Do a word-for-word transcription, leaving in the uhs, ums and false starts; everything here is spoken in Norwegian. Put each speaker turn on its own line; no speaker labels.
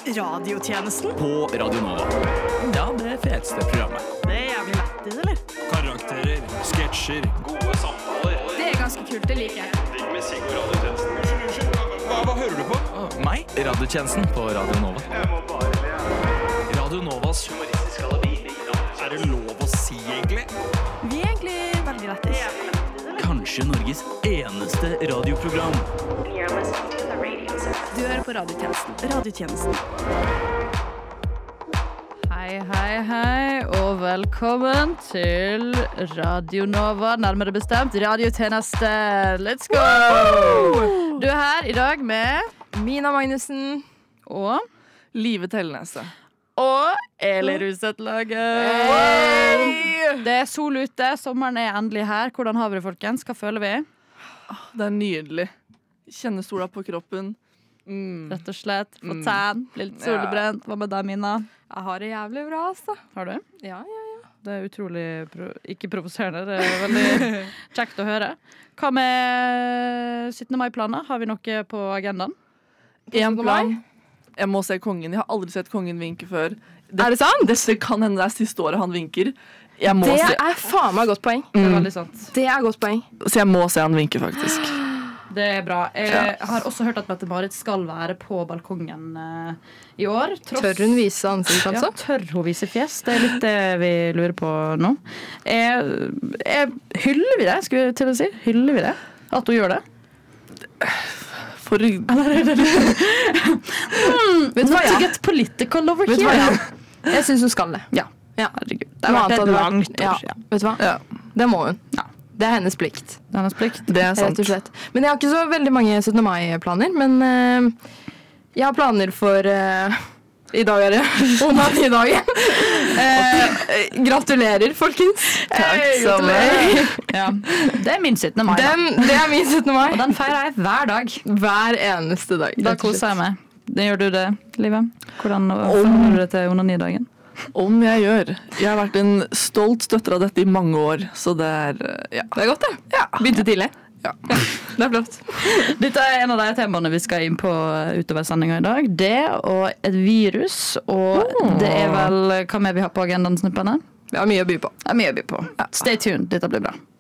Radiotjenesten
på Radio Nova. Ja, det feteste programmet.
Det er jævlig lættis, eller?
Karakterer, sketsjer, gode samtaler.
Det er ganske kult, det liker jeg.
Digg musikk på radiotjenesten. Unnskyld, unnskyld. Hva, hva hører du på? Ah, meg? Radiotjenesten på Radio Nova. Jeg må bare le. Radio Novas humoristiske alibi. Er det lov å si, egentlig?
Vi er egentlig veldig lættis.
Kanskje Norges eneste radioprogram.
Du hører på radiotjenesten. Radiotjenesten.
Hei, hei, hei, og velkommen til Radio Nova, nærmere bestemt radiotjeneste. Let's go! Du er her i dag med
Mina Magnussen
og
Live Tellnese.
og Eli Ruseth-laget.
Hey!
Det er sol ute, sommeren er endelig her. Hvordan har vi det, folkens? Hva føler vi?
Det er nydelig. Kjenne sola på kroppen.
Mm. Rett og slett, få
Mm.
tan, bli litt solbrent. Hva med deg, Mina?
Jeg har det jævlig bra, altså.
Har du?
Ja, ja, ja.
Det er utrolig, pro ikke provoserende, det er veldig kjekt å høre. Hva med syttende mai-planer? Har vi noe på agendaen?
En plan. Jeg må se kongen. Jeg har aldri sett kongen vinke før. Det,
Er det sant?
Dette kan hende det er siste året han vinker. Jeg må
Det
se,
er faen meg godt poeng.
Det er
Mm.
veldig sant.
Det er godt poeng.
så jeg må se han vinke, faktisk.
Det er bra. Jeg
Ja.
har også hørt at Mette-Marit skal være på balkongen eh, i år. Tross-
Tør hun vise ansikt,
Ja,
altså?
tør hun vise fjes? Det er litt det vi lurer på nå. Jeg, jeg, hyller vi det, skulle jeg til å si? Hyller vi det? At hun gjør det?
For
Vet du hva,
Not to
ja.
get political over
Vet du hva,
here.
ja. Jeg synes hun skal det.
Ja.
Ja.
Herregud. Det
Noe
har vært
annet
et
hadde vært-
langt
ja.
år siden.
Vet du hva?
ja,
Det må hun.
Ja.
Det er hennes plikt.
Det er hennes plikt.
det er sant.
Rett og slett. Men jeg har ikke så veldig mange syttende mai-planer. Men eh, jeg har planer for eh, I dag er det onani-dagen. Eh, gratulerer, folkens.
Takk
Eh,
så
gratulerer.
Ja. Det er min syttende mai. da.
Den, det er min syttende mai.
Og den feirer jeg hver dag.
Hver eneste dag.
Da
rett og slett.
koser jeg meg. Det gjør du det, Live? Hvordan forholder du deg til onani-dagen?
Om jeg gjør. Jeg har vært en stolt støtter av dette i mange år, så det er ja.
Det er godt, det. Begynte tidlig.
Ja.
Det er flott.
Dette er en av de temaene vi skal inn på utover sendinga i dag. Det og et virus. Og det er vel hva mer vi har på agendaen, snippene?
Vi har mye å by på.
Det er mye å by på. Stay tuned, dette blir bra.